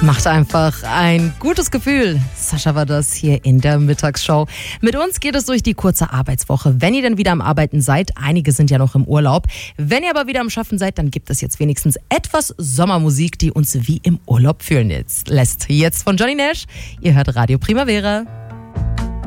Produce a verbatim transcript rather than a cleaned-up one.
Macht einfach ein gutes Gefühl. Sascha war das hier in der Mittagsshow. Mit uns geht es durch die kurze Arbeitswoche. Wenn ihr dann wieder am Arbeiten seid, einige sind ja noch im Urlaub. Wenn ihr aber wieder am Schaffen seid, dann gibt es jetzt wenigstens etwas Sommermusik, die uns wie im Urlaub fühlen lässt. Jetzt von Johnny Nash. Ihr hört Radio Primavera.